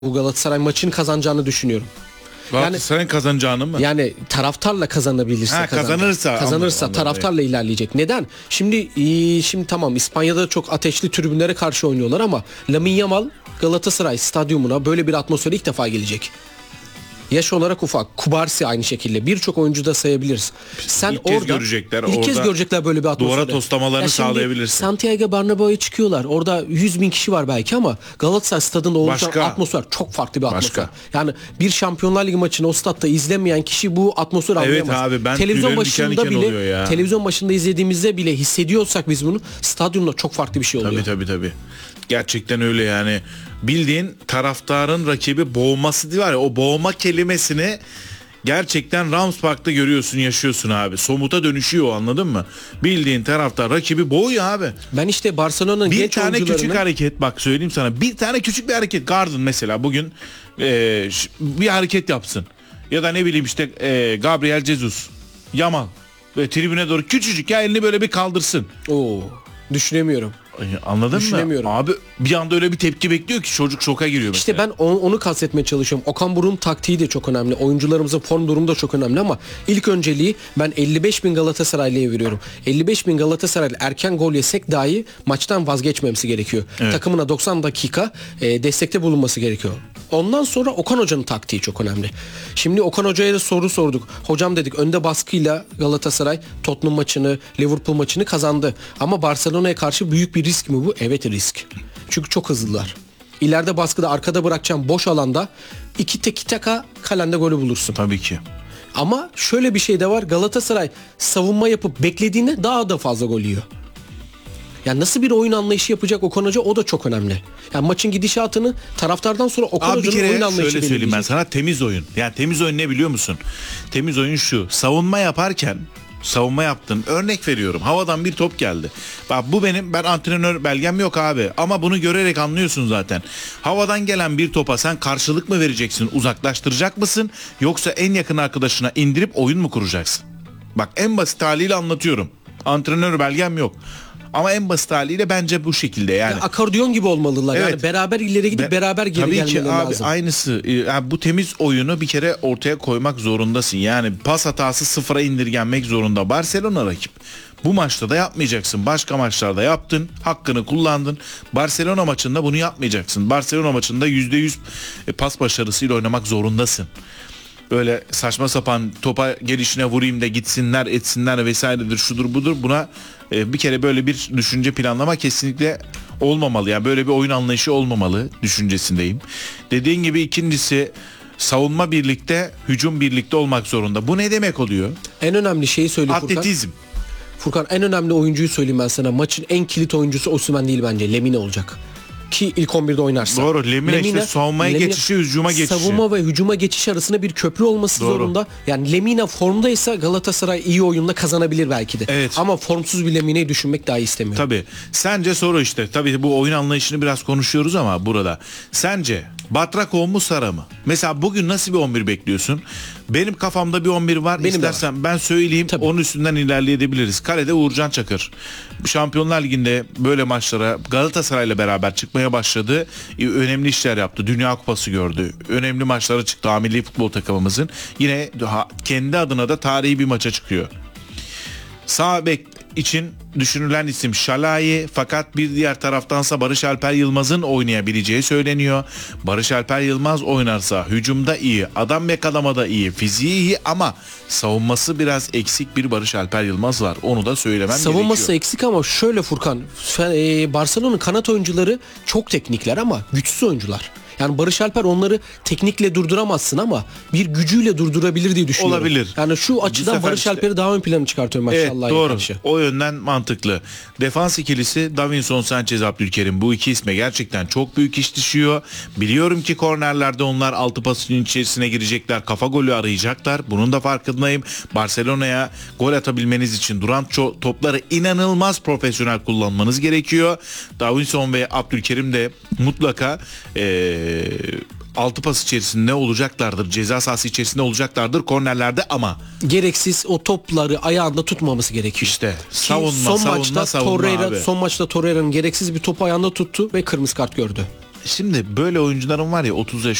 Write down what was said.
Bu Galatasaray maçını kazanacağını düşünüyorum. Galatasaray'ın kazanacağını mı? Yani taraftarla kazanabilirse kazanırsa anladım. Taraftarla ilerleyecek. Neden? Şimdi tamam, İspanya'da çok ateşli tribünlere karşı oynuyorlar ama Lamine Yamal Galatasaray stadyumuna böyle bir atmosfere ilk defa gelecek. Yaş olarak ufak. Kubarsi aynı şekilde. Birçok oyuncu da sayabiliriz. Sen İlk kez orada görecekler. İlk kez görecekler böyle bir atmosferi. Duvara toslamalarını sağlayabilirsin. Santiago Bernabéu'ya çıkıyorlar. Orada 100.000 kişi var belki ama Galatasaray stadında oluşan atmosfer çok farklı bir atmosfer. Yani bir Şampiyonlar Ligi maçını o statta izlemeyen kişi bu atmosferi anlayamaz. Evet abi, ben televizyon başında izlediğimizde bile hissediyorsak biz bunu, stadyumda çok farklı bir şey oluyor. Tabii. Gerçekten öyle yani. Bildiğin taraftarın rakibi boğması var ya, o boğma kelimesini gerçekten Rams Park'ta görüyorsun, yaşıyorsun abi. Somuta dönüşüyor, anladın mı? Bildiğin taraftar rakibi boğuyor abi. Ben işte Barcelona'nın genç oyuncularını... Bir tane küçük hareket, bak söyleyeyim sana. Bir tane küçük bir hareket. Garden mesela bugün bir hareket yapsın. Ya da ne bileyim işte Gabriel Jesus, Yamal ve tribüne doğru küçücük ya elini böyle bir kaldırsın. Düşünemiyorum. Anladın mı? Abi bir anda öyle bir tepki bekliyor ki çocuk şoka giriyor İşte mesela. ben onu kastetmeye çalışıyorum. Okan Buruk'un taktiği de çok önemli. Oyuncularımızın form durumu da çok önemli ama ilk önceliği ben 55.000 Galatasaraylı'ya veriyorum. 55.000 Galatasaraylı erken gol yesek dahi maçtan vazgeçmemesi gerekiyor. Evet. Takımına 90 dakika destekte bulunması gerekiyor. Ondan sonra Okan Hoca'nın taktiği çok önemli. Şimdi Okan Hoca'ya da soru sorduk. Hocam dedik, önde baskıyla Galatasaray Tottenham maçını, Liverpool maçını kazandı. Ama Barcelona'ya karşı büyük bir risk mi bu? Evet, risk. Çünkü çok hızlılar. İleride baskıda arkada bırakacağım boş alanda iki taka kalende golü bulursun. Tabii ki. Ama şöyle bir şey de var. Galatasaray savunma yapıp beklediğinde daha da fazla gol yiyor. Yani nasıl bir oyun anlayışı yapacak Okan Hoca, o da çok önemli. Yani maçın gidişatını taraftardan sonra Okan Hoca'nın oyun anlayışı belirleyecek. Şöyle söyleyeyim ben sana, temiz oyun. Yani temiz oyun ne biliyor musun? Temiz oyun şu: savunma yaparken, savunma yaptın. Örnek veriyorum. Havadan bir top geldi. Bak bu ben antrenör belgem yok abi. Ama bunu görerek anlıyorsun zaten. Havadan gelen bir topa sen karşılık mı vereceksin? Uzaklaştıracak mısın? Yoksa en yakın arkadaşına indirip oyun mu kuracaksın? Bak en basit haliyle anlatıyorum. Antrenör belgem yok. Ama en basit haliyle bence bu şekilde yani. Ya akordeon gibi olmalılar. Evet. Yani beraber ileri gidip beraber geri gelmeleri lazım. Tabii ki abi, aynısı. Yani bu temiz oyunu bir kere ortaya koymak zorundasın. Yani pas hatası sıfıra indirgenmek zorunda. Barcelona rakip. Bu maçta da yapmayacaksın. Başka maçlarda yaptın. Hakkını kullandın. Barcelona maçında bunu yapmayacaksın. Barcelona maçında %100 pas başarısıyla oynamak zorundasın. Böyle saçma sapan topa gelişine vurayım da gitsinler etsinler vesairedir, şudur budur, buna bir kere böyle bir düşünce planlama kesinlikle olmamalı. Yani böyle bir oyun anlayışı olmamalı düşüncesindeyim. Dediğin gibi ikincisi, savunma birlikte, hücum birlikte olmak zorunda. Bu ne demek oluyor? En önemli şeyi söyle Atletizm. Furkan, en önemli oyuncuyu söyleyeyim ben sana. Maçın en kilit oyuncusu Osimhen değil bence. Lemine olacak. Ki ilk 11'de oynarsa. Doğru. Lemine işte savunmaya geçişi, hücuma geçişi. Savunma ve hücuma geçiş arasında bir köprü olması zorunda. Yani Lemine formdaysa Galatasaray iyi oyunla kazanabilir belki de. Evet. Ama formsuz bir Lemine'yi düşünmek daha istemiyorum. Tabii. Sence soru işte. Tabii bu oyun anlayışını biraz konuşuyoruz ama burada. Sence Batrakoğlu mu, Sara mı? Mesela bugün nasıl bir 11 bekliyorsun? Benim kafamda bir 11 var. Benim İstersen ben söyleyeyim. Tabii. Onun üstünden ilerleyebiliriz. Kalede Uğurcan Çakır. Şampiyonlar Ligi'nde böyle maçlara Galatasaray'la beraber çıkmaya başladı. Önemli işler yaptı. Dünya Kupası gördü. Önemli maçlara çıktı. Milli futbol takımımızın. Yine kendi adına da tarihi bir maça çıkıyor. Sağ bek için düşünülen isim Şalai, fakat bir diğer taraftansa Barış Alper Yılmaz'ın oynayabileceği söyleniyor. Barış Alper Yılmaz oynarsa hücumda iyi, adam yakalamada iyi, fiziği iyi ama savunması biraz eksik bir Barış Alper Yılmaz var. Onu da söylemem gerekiyor. Savunması eksik ama şöyle Furkan, Barcelona'nın kanat oyuncuları çok teknikler ama güçsüz oyuncular. Yani Barış Alper onları teknikle durduramazsın ama bir gücüyle durdurabilir diye düşünüyorum. Olabilir. Yani şu açıdan Barış Alper'i daha ön plana çıkartıyorum maşallah. Evet, doğru. O yönden mantıklı. Defans ikilisi Davinson Sanchez, Abdülkerim. Bu iki isme gerçekten çok büyük iş düşüyor. Biliyorum ki kornerlerde onlar altı pasının içerisine girecekler. Kafa golü arayacaklar. Bunun da farkındayım. Barcelona'ya gol atabilmeniz için duran topları inanılmaz profesyonel kullanmanız gerekiyor. Davinson ve Abdülkerim de mutlaka altı pas içerisinde olacaklardır. Ceza sahası içerisinde olacaklardır kornerlerde ama gereksiz o topları ayağında tutmaması gerekiyor. İşte savunma son maçta abi. Torreira'nın gereksiz bir topu ayağında tuttu ve kırmızı kart gördü. şimdi böyle oyuncuların var ya 30 yaş